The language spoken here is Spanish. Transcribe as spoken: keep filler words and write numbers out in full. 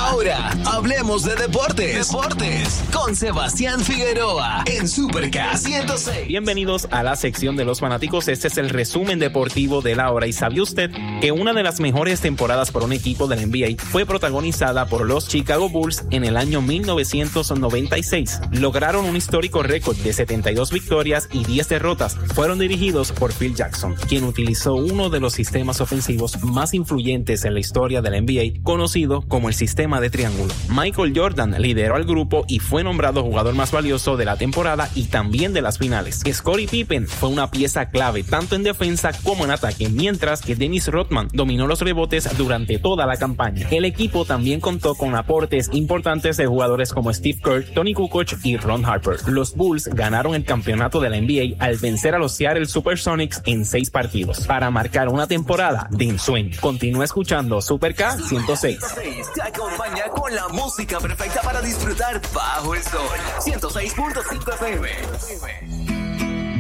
Ahora, hablemos de deportes. Deportes con Sebastián Figueroa en Super K ciento seis. Bienvenidos a la sección de los fanáticos. Este es el resumen deportivo de la hora. ¿Y sabía usted que una de las mejores temporadas por un equipo de la N B A fue protagonizada por los Chicago Bulls en el año mil novecientos noventa y seis? Lograron un histórico récord de setenta y dos victorias y diez derrotas. Fueron dirigidos por Phil Jackson, quien utilizó uno de los sistemas ofensivos más influyentes en la historia de la N B A, conocido como el sistema de triángulo. Michael Jordan lideró al grupo y fue nombrado jugador más valioso de la temporada y también de las finales. Scottie Pippen fue una pieza clave tanto en defensa como en ataque, mientras que Dennis Rodman dominó los rebotes durante toda la campaña. El equipo también contó con aportes importantes de jugadores como Steve Kerr, Tony Kukoc y Ron Harper. Los Bulls ganaron el campeonato de la N B A al vencer a los Seattle Supersonics en seis partidos para marcar una temporada de ensueño. Continúa escuchando Super K ciento seis. Te acompaña con la música perfecta para disfrutar bajo el sol. ciento seis punto cinco F M.